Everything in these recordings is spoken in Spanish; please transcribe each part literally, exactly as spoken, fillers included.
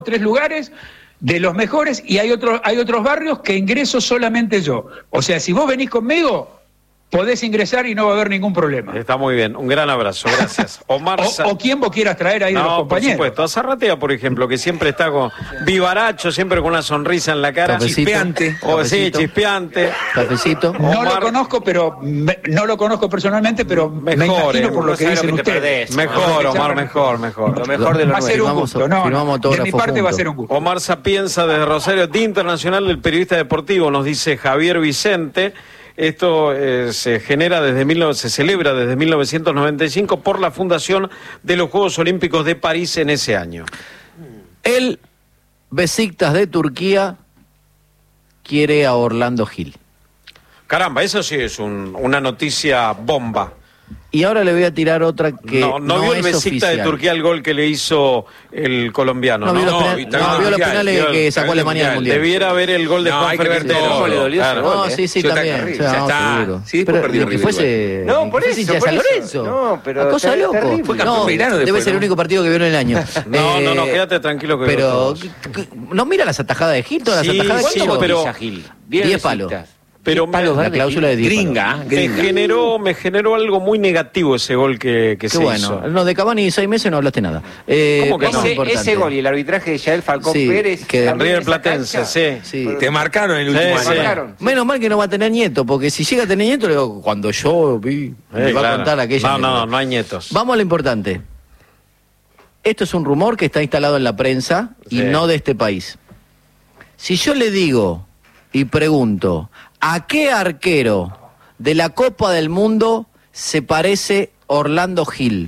tres lugares de los mejores y hay otros hay otros barrios que ingreso solamente yo. O sea, si vos venís conmigo, podés ingresar y no va a haber ningún problema. Está muy bien, un gran abrazo, gracias. Omar o, o quien vos quieras traer ahí no, de los compañeros. por supuesto, a Zarratea, por ejemplo, que siempre está con vivaracho, siempre con una sonrisa en la cara. Cafecito, chispeante. O sí, chispeante. Cafecito. No Omar, lo conozco, pero me, no lo conozco personalmente, pero mejor, me imagino eh, por lo no que sabes dicen lo que te ustedes. perdés. Mejor, Omar, mejor, mejor. Lo mejor de lo va a ser un nuestro. gusto, no, Firmamos no. De mi parte juntos. va a ser un gusto. Omar Sapienza desde Rosario, Día Internacional del Periodista Deportivo, nos dice Javier Vicente. Esto eh, se genera desde mil, se celebra desde mil novecientos noventa y cinco por la fundación de los Juegos Olímpicos de París en ese año. El Besiktas de Turquía quiere a Orlando Gil. Caramba, eso sí es un, una noticia bomba. Y ahora le voy a tirar otra que no, no, no vio el es Besiktas oficial. de Turquía el gol que le hizo el colombiano. No, No, vio los, no, penal- viste, no, no, vio los mundial, penales vio el- que sacó Alemania del Mundial. Debiera ver el gol de No, Juan hay que ver Fernández. todo. ¿Cómo le dolió ese Claro. gol? No, eh. sí, sí, Yo también. también. Sí, Ya no, está. seguro. Sí, después pero perdió que River fuese, igual. No, por que fuese eso, hincha de por San eso. Lorenzo. No, pero Una cosa ter- loco. terrible. Fue campeón No, Belgrano debe después, ser el ¿no? único partido que vio en el año. No, Eh, no, no, quédate tranquilo que Pero, veo todo. c- c- ¿no mira las atajadas de Gil? Todas Sí, las atajadas de sí, Gil. pero- Gil. diez palos. Pero diez palos me, La verdes, cláusula de diez palos. Gringa, me gringa. generó, me generó algo muy negativo ese gol que, que Qué se bueno. hizo. No, de Cavani seis meses no hablaste nada. Eh, ¿Cómo que vamos a no? lo Ese, importante. ese gol y el arbitraje de Yael Falcón Sí, Pérez. que- también River esa Platense, cancha. sí. Sí. Te marcaron el Sí, último sí. año. Marcaron. Menos mal que no va a tener nieto, porque si llega a tener nieto, le digo, cuando yo vi, me Eh, va claro. a contar aquella. No, no, anécdota. no hay nietos. Vamos a lo importante. Esto es un rumor que está instalado en la prensa y Sí. no de este país. Si yo le digo y pregunto, ¿a qué arquero de la Copa del Mundo se parece Orlando Gil?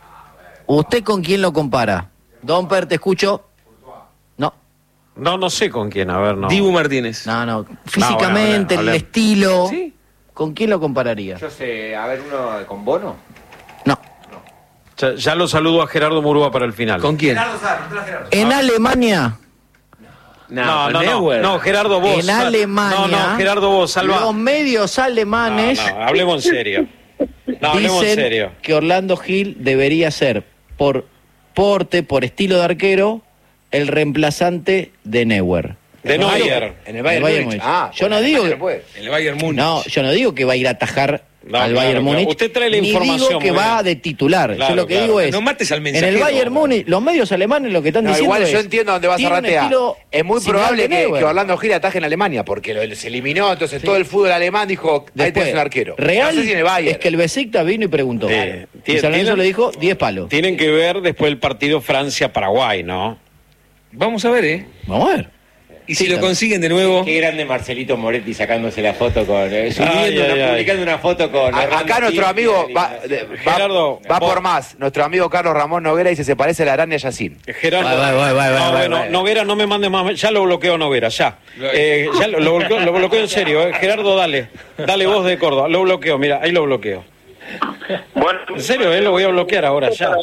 ¿Usted con quién lo compara? Don Per, te escucho. No, No, no sé con quién, a ver, no. Dibu Martínez. no, no. Físicamente, bueno, bueno, el hablemos. estilo. Sí. ¿Con quién lo compararía? Yo sé, a ver, uno con Bono. No. Ya, ya lo saludo a Gerardo Murúa para el final. ¿Con quién? En Alemania, No, no, no, Neuer. no, Gerardo vos. en sal- Alemania, No, no, Gerardo vos, salva. los medios alemanes No, no, hablemos en serio. No, hablemos en dicen serio. que Orlando Gil debería ser, por porte, por estilo de arquero, el reemplazante de Neuer. De No, Neuer. En el El Bayern, Bayern Múnich. Múnich. Ah, Yo bueno, no digo no que- puede. El Bayern Múnich. No, yo no digo que va a ir a atajar No, al claro, Bayern claro. Múnich. Usted trae la ni información digo que muy va bien. de titular. Claro, yo lo que claro. digo es, No mates al en mensajero. el Bayern Múnich, los medios alemanes lo que están No, diciendo igual es, yo entiendo dónde va tiene un Zarratea. estilo Es muy similar probable de que, Neuer. que Orlando Gil ataje en Alemania, porque lo- se eliminó, entonces Sí. todo el fútbol alemán dijo, ahí Después, tenés un arquero. Real No sé si en el Bayern. es que el Besiktas vino y preguntó. Sí. Y San Lorenzo Tienen- le dijo diez palos. Tienen que ver después el partido Francia-Paraguay, ¿no? Vamos a ver, ¿eh? Vamos a ver. Y Sí, si lo también. consiguen de nuevo. Qué grande Marcelito Moretti sacándose la foto con... Eh, subiendo, Ay, una- ay, ay. publicando una foto con... A- acá nuestro amigo va, de- va- Gerardo, va vos- por más. Nuestro amigo Carlos Ramón Noguera dice se parece a la araña Yacín. Gerardo, Vai, vai, vai, vai, no, vai, bueno, vai. Noguera, no me mandes más, ya lo bloqueo Noguera, ya. Eh, ya lo, lo bloqueo, lo bloqueo en serio, eh. Gerardo, dale, dale vos de Córdoba, lo bloqueo, mira, ahí lo bloqueo. Bueno, En serio, eh, lo voy a bloquear ahora, ya.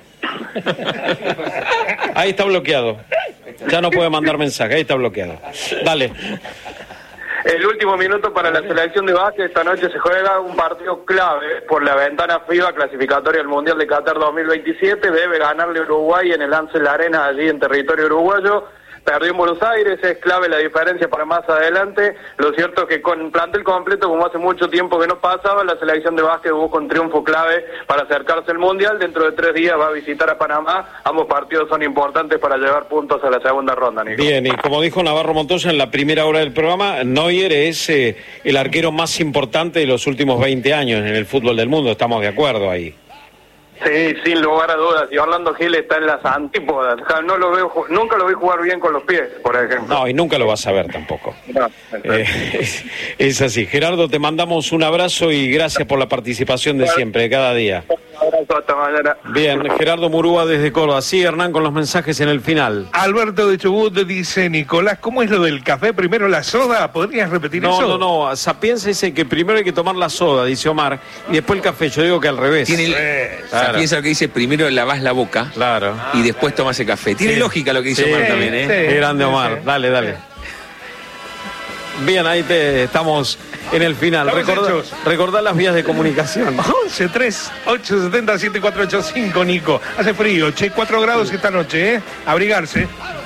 Ahí está bloqueado. Ya no puede mandar mensaje, ahí está bloqueado. Dale. el último minuto para la selección de básquet. Esta noche se juega un partido clave por la ventana FIBA clasificatoria al Mundial de Qatar dos mil veintisiete. Debe ganarle a Uruguay en el Ansel Arena, allí en territorio uruguayo. Perdió en Buenos Aires, es clave la diferencia para más adelante. Lo cierto es que con plantel completo, como hace mucho tiempo que no pasaba, la selección de básquet busca un triunfo clave para acercarse al Mundial. Dentro de tres días va a visitar a Panamá. Ambos partidos son importantes para llevar puntos a la segunda ronda, Nico. Bien, y como dijo Navarro Montoya en la primera hora del programa, Neuer es eh, el arquero más importante de los últimos veinte años en el fútbol del mundo, estamos de acuerdo ahí. Sí, sin lugar a dudas. Y Orlando Gil está en las antípodas. O sea, no lo veo, ju- nunca lo vi jugar bien con los pies, por ejemplo. No, y nunca lo vas a ver tampoco. No, Eh, es, es así. Gerardo, te mandamos un abrazo y gracias por la participación de siempre, de cada día. Un abrazo, hasta mañana. Bien, Gerardo Murúa desde Córdoba. Sí, Hernán, con los mensajes en el final. Alberto de Chubut dice, Nicolás, ¿cómo es lo del café? Primero la soda, ¿podrías repetir No, eso? no, no, Sapienza dice que primero hay que tomar la soda, dice Omar, y después el café. Yo digo que al revés. Tiene el, Claro. piensa lo que dice, primero lavás la boca Claro. y después tomas el café. Tiene Sí. lógica lo que dice Sí, Omar también, ¿eh? sí. Qué grande Omar, sí. dale, dale. Bien, ahí te estamos en el final. Estamos Recordá, hechos. recordá las vías de comunicación. once tres ocho siete cero siete cuatro ocho cinco, Nico. Hace frío, che, cuatro grados esta noche, ¿eh? Abrigarse.